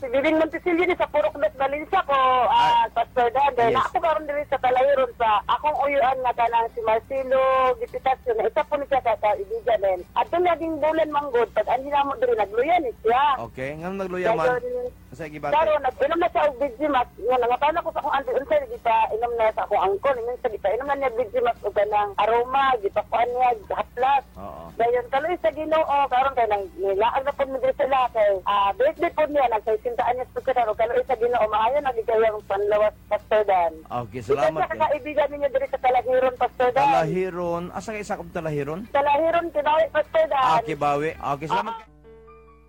si Bibing Montesilio ni sa Purok Las Valencia ko, Pastor Dan. Dahil Yes. ako karon diri sa Talahiron sa akong uyuan nga kanang si Marcelo Gipitasyo na isa po ni siya kaibigan din. At doon naging bulan manggod, pag anhin mo diri nagluyan ni siya. Okay, nga nagluya man. Dayon, Sa gibate. Daro, nag-inom na siya og Vigimax. Nga nangatana ko sa akong auntie, unsay kita inom na sa akong angkol. Inom sa kita, inom na niya Vigimax o kanang aroma, gipakuan niya, haplas. Oo. Dayon, kaloy sa Ginoo, karon kay nang nilaag na po mo diri sila kay birthday po niya, nagsasintaan niya sa karon, kaloy sa Ginoo, maayo nagigayang panlawas, Pastor Dan. Okay, Ika salamat. sa kaibigan ninyo diri sa Talahiron, Pastor Dan. Talahiron. Asa kay sakop Talahiron? Talahiron, kinawi, Pastor Dan. Kibawi. Okay, salamat.